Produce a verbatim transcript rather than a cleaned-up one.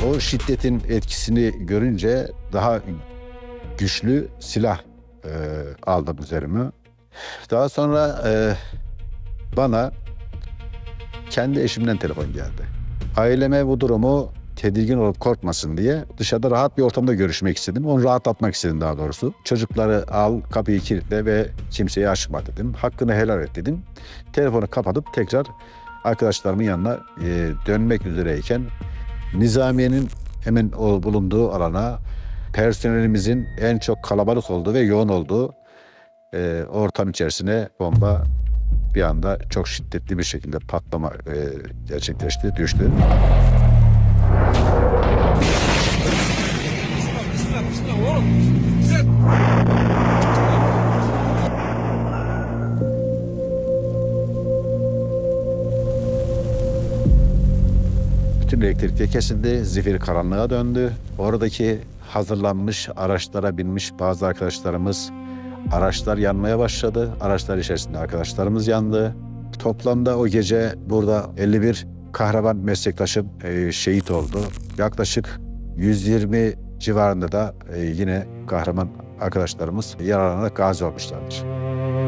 O şiddetin etkisini görünce daha güçlü silah e, aldım üzerime. Daha sonra e, bana kendi eşimden telefon geldi. Aileme bu durumu tedirgin olup korkmasın diye dışarıda rahat bir ortamda görüşmek istedim. Onu rahatlatmak istedim daha doğrusu. Çocukları al, kapıyı kilitle ve kimseyi açma dedim. Hakkını helal et dedim. Telefonu kapatıp tekrar arkadaşlarımın yanına e, dönmek üzereyken Nizamiye'nin hemen o bulunduğu alana personelimizin en çok kalabalık olduğu ve yoğun olduğu e, ortam içerisine bomba bir anda çok şiddetli bir şekilde patlama e, gerçekleşti, düştü. Bütün elektrikler kesildi, zifiri karanlığa döndü. Oradaki hazırlanmış araçlara binmiş bazı arkadaşlarımız, araçlar yanmaya başladı. Araçlar içerisinde arkadaşlarımız yandı. Toplamda o gece burada elli bir kahraman meslektaşım e, şehit oldu. Yaklaşık yüz yirmi civarında da e, yine kahraman arkadaşlarımız yaralanarak gazi olmuşlardır.